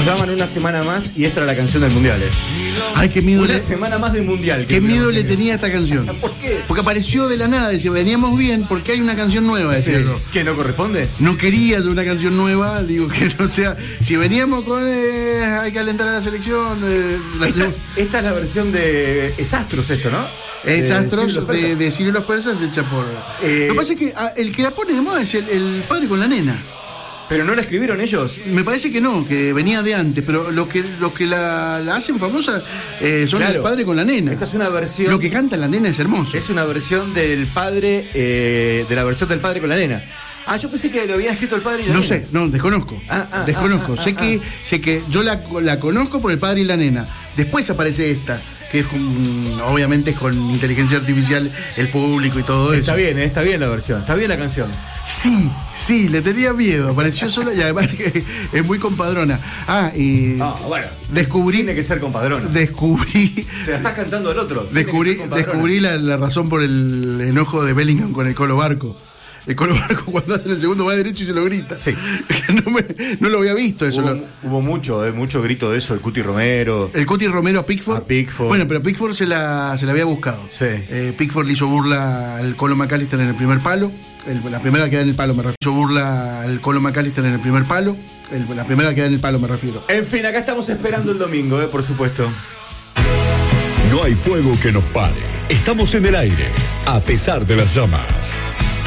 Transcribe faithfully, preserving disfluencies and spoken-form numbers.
Nos daban una semana más y esta era la canción del mundial. ¿eh? Ay, qué miedo. Una le... semana más del mundial. Qué miedo le tenía a esta canción. ¿Por qué? Porque apareció de la nada, decía, veníamos bien porque hay una canción nueva, decía Sí. yo. ¿Qué no corresponde? No quería yo una canción nueva, digo que no sea. Si veníamos con eh, hay que alentar a la selección. Eh, la, Esta, esta es la versión de Es Astros, esto, ¿no? Es De Astros Ciro los Persas. de, de Ciro los Persas hecha por. Eh, Lo que pasa es que ah, el que la pone de moda es el, el padre con la nena. ¿Pero no la escribieron ellos? Me parece que no, que venía de antes, pero lo que, lo que la, la hacen famosa eh, son Claro. el padre con la nena. Esta es una versión. Lo que canta la nena es hermoso. Es una versión del padre, eh, de la versión del padre con la nena. Ah, yo pensé que lo habían escrito el padre y la No nena. sé, no, desconozco. Ah, ah, desconozco. ah, ah, sé ah, que, sé que yo la, la conozco por el padre y la nena. Después aparece esta, que es con- obviamente es con inteligencia artificial, el público y todo Está eso. bien, eh, está bien la versión, está bien la canción. Sí, sí, le tenía miedo. Apareció sola y además que es muy compadrona. Ah, y Ah, bueno. descubrí. Tiene que ser compadrona. Descubrí. Se la estás cantando al otro. Tiene Descubrí, que ser compadrona. descubrí la, la razón por el enojo de Bellingham con el Colo Barco. El Colo Barco cuando hace el segundo va derecho y se lo grita. Sí. No, me- no lo había visto eso. Hubo, lo- hubo mucho, eh, mucho grito de eso, el Cuti Romero. el Cuti Romero a Pickford. A Pickford. Bueno, pero Pickford se la, se la había buscado. Sí. Eh, Pickford le hizo burla al Colo McAllister en el primer palo. El- la primera que da en el palo me refiero. Hizo burla al Colo McAllister en el primer palo. El- la primera que da en el palo me refiero. En fin, acá estamos esperando el domingo, eh, por supuesto. No hay fuego que nos pare. Estamos en el aire, a pesar de las llamas.